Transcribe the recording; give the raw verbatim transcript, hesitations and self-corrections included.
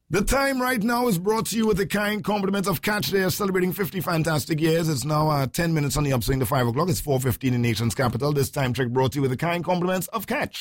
The time right now is brought to you with the kind compliments of Catch. They are celebrating fifty fantastic years. It's now uh, ten minutes on the upswing to five o'clock. It's four fifteen in Nation's capital. This time trick brought to you with the kind compliments of Catch.